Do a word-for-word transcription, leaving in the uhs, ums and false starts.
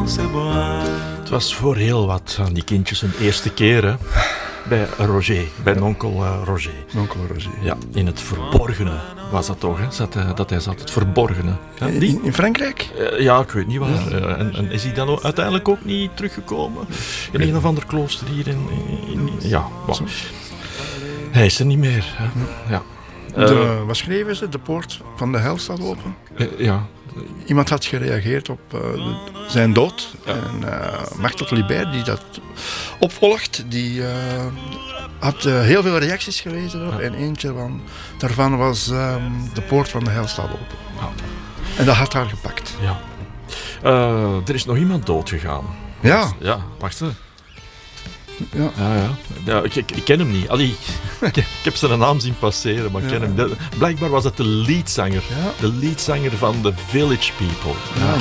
Het was voor heel wat aan die kindjes een eerste keer, hè? Bij Roger, bij ja. onkel uh, Roger. Onkel Roger. Ja, in het verborgene was dat toch, hè? Zat, uh, dat hij zat, het verborgene. Ja, die? in, in Frankrijk? Uh, ja, ik weet niet waar. Ja. Uh, en, en is hij dan ook uiteindelijk ook niet teruggekomen? In een of ander klooster hier in... in, in ja, wow. Hij is er niet meer. Hè? Ja. Uh, De, wat schreven ze? De poort van de hel staat open? Uh, ja. Iemand had gereageerd op uh, de, zijn dood. Ja. En uh, Martel Libert, die dat opvolgt, die uh, had uh, heel veel reacties gelezen erop. Ja. En eentje van, daarvan was um, de poort van de hel staat open. Ja. En dat had haar gepakt. Ja. Uh, er is nog iemand dood gegaan. Ja. Ja, wacht eens. Ja. Ja, ja. ja ik, ik, ik ken hem niet. Allee, ik, ik heb zijn naam zien passeren, maar ik ken ja. hem. De, blijkbaar was het de leadzanger. Ja. De leadzanger van The Village People. Ja.